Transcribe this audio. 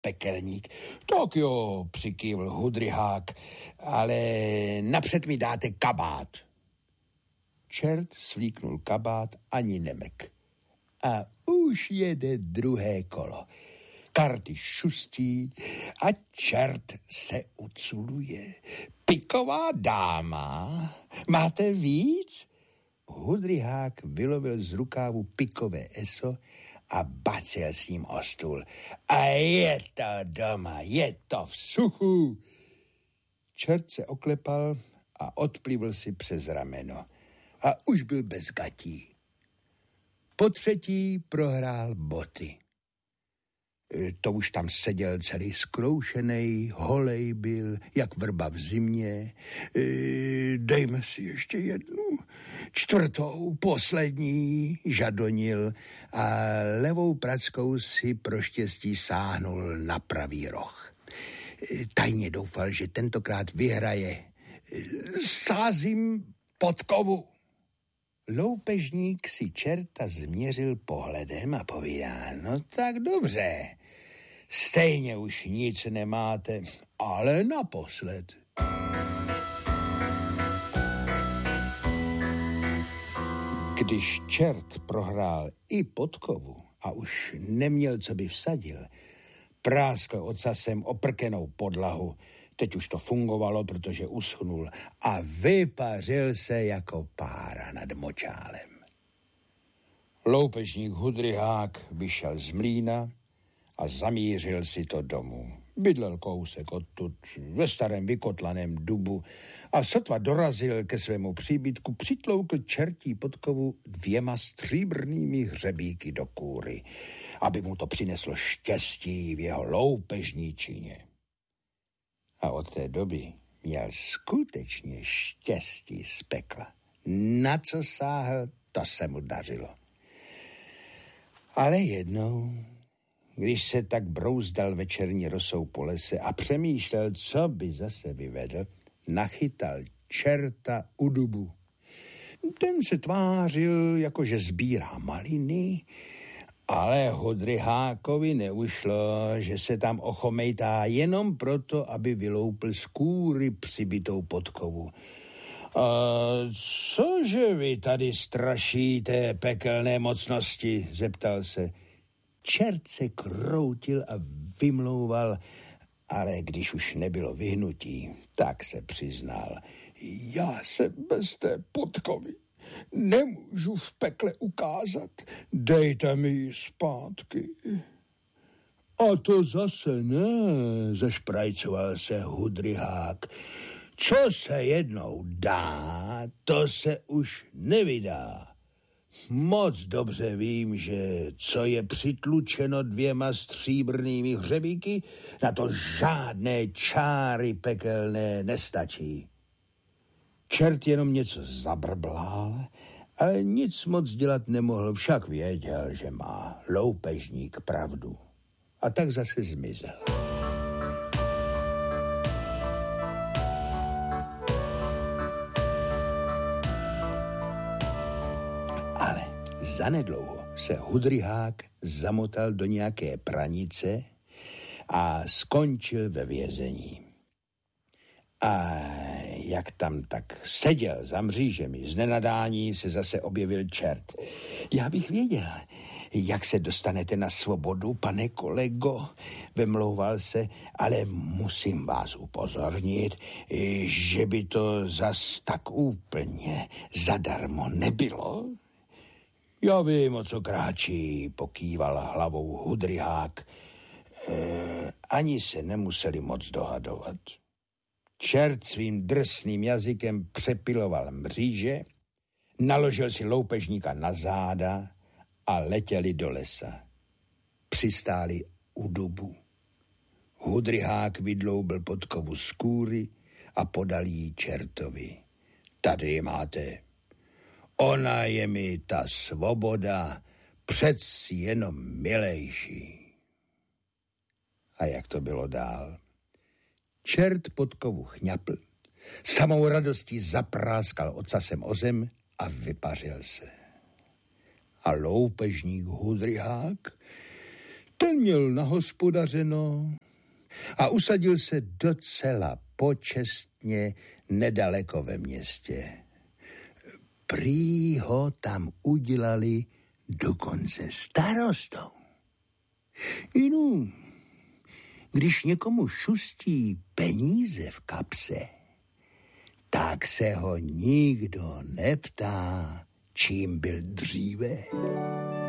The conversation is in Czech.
pekelník. Tak jo, přikývl hudryhák, ale napřed mi dáte kabát. Čert svlíknul kabát, ani nemrk. A už jede druhé kolo. Karty šustí a čert se uculuje. Piková dáma, máte víc? Hudryhák vylovil z rukávu pikové eso a bacil s ním o stůl. A je to doma, je to v suchu. Čert se oklepal a odplivl si přes rameno. A už byl bez gatí. Po třetí prohrál boty. To už tam seděl celý zkroušenej, holej byl, jak vrba v zimě. Dejme si ještě jednu, čtvrtou, poslední, žadonil a levou prackou si pro štěstí sáhnul na pravý roh. Tajně doufal, že tentokrát vyhraje. Sázím podkovu. Loupežník si čerta změřil pohledem a povídá, no tak dobře, stejně už nic nemáte, ale naposled. Když čert prohrál i podkovu a už neměl, co by vsadil, práskl ocasem oprkenou podlahu. Teď už to fungovalo, protože uschnul a vypařil se jako pára nad močálem. Loupežník hudryhák vyšel z mlýna a zamířil si to domů. Bydlel kousek odtud ve starém vykotlaném dubu a sotva dorazil ke svému příbytku, přitloukl čertí podkovu 2 stříbrnými hřebíky do kůry, aby mu to přineslo štěstí v jeho loupežníčině. A od té doby měl skutečně štěstí z pekla. Na co sáhl, to se mu dařilo. Ale jednou, když se tak brouzdal večerní rosou po lese a přemýšlel, co by zase vyvedl, nachytal čerta u dubu. Ten se tvářil, jakože sbírá maliny, ale hudryhákovi neušlo, že se tam ochomejtá jenom proto, aby vyloupl z kůry přibitou podkovu. A cože vy tady strašíte, pekelné mocnosti? Zeptal se. Čert se kroutil a vymlouval, ale když už nebylo vyhnutí, tak se přiznal. Já se bez té podkovy nemůžu v pekle ukázat. Dejte mi ji zpátky. A to zase ne, zašprajcoval se hudryhák. Co se jednou dá, to se už nevydá. Moc dobře vím, že co je přitlučeno 2 stříbrnými hřebíky, na to žádné čáry pekelné nestačí. Čert jenom něco zabrblál, ale nic moc dělat nemohl, však věděl, že má loupežník pravdu. A tak zase zmizel. Ale zanedlouho se hudryhák zamotal do nějaké pranice a skončil ve vězení. A jak tam tak seděl za mřížemi, z nenadání se zase objevil čert. Já bych věděl, jak se dostanete na svobodu, pane kolego, vymlouval se, ale musím vás upozornit, že by to zas tak úplně zadarmo nebylo. Já vím, o co kráčí, pokýval hlavou hudryhák. Ani se nemuseli moc dohadovat. Čert svým drsným jazykem přepiloval mříže, naložil si loupežníka na záda a letěli do lesa. Přistáli u dubu. Hudryhák vydloubil podkovu z kůry a podal jí čertovi. Tady ji máte. Ona je mi ta svoboda přeci jenom milejší. A jak to bylo dál? Čert podkovu chňapl, samou radostí zapráskal ocasem o zem a vypařil se. A loupežník hudryhák, Ten měl nahospodařeno a usadil se docela počestně nedaleko ve městě. Prý ho tam udělali dokonce starostou. Když někomu šustí peníze v kapse, tak se ho nikdo neptá, čím byl dříve.